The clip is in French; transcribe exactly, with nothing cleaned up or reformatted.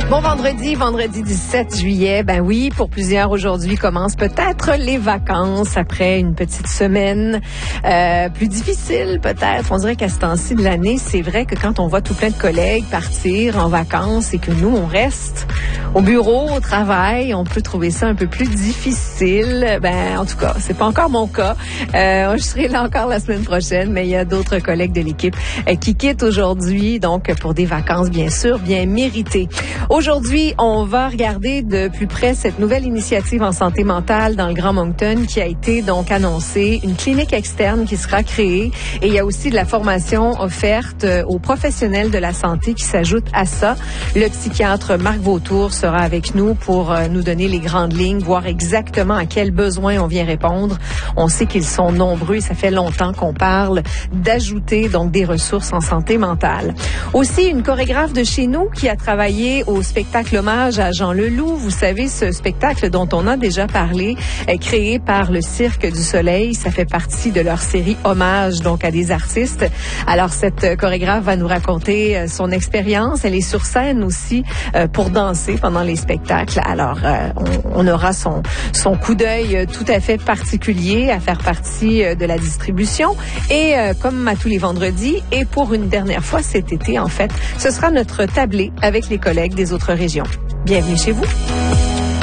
Bon vendredi, vendredi dix-sept juillet. Ben oui, pour plusieurs aujourd'hui commencent peut-être les vacances après une petite semaine euh, plus difficile peut-être. On dirait qu'à ce temps-ci de l'année, c'est vrai que quand on voit tout plein de collègues partir en vacances et que nous, on reste au bureau, au travail, on peut trouver ça un peu plus difficile. Ben en tout cas, c'est pas encore mon cas. Euh, je serai là encore la semaine prochaine, mais il y a d'autres collègues de l'équipe euh, qui quittent aujourd'hui, donc pour des vacances bien sûr, bien méritées. Aujourd'hui, on va regarder de plus près cette nouvelle initiative en santé mentale dans le Grand Moncton qui a été donc annoncée, une clinique externe qui sera créée et il y a aussi de la formation offerte aux professionnels de la santé qui s'ajoute à ça. Le psychiatre Marc Vautour sera avec nous pour nous donner les grandes lignes, voir exactement à quels besoins on vient répondre. On sait qu'ils sont nombreux et ça fait longtemps qu'on parle d'ajouter donc des ressources en santé mentale. Aussi, une chorégraphe de chez nous qui a travaillé au spectacle hommage à Jean Leloup. Vous savez, ce spectacle dont on a déjà parlé, est créé par le Cirque du Soleil. Ça fait partie de leur série hommage donc à des artistes. Alors, cette chorégraphe va nous raconter son expérience. Elle est sur scène aussi euh, pour danser pendant les spectacles. Alors, euh, on, on aura son, son coup d'œil tout à fait particulier à faire partie de la distribution. Et euh, comme à tous les vendredis, et pour une dernière fois cet été, en fait, ce sera notre tablé avec les collègues des autres régions. Bienvenue chez vous.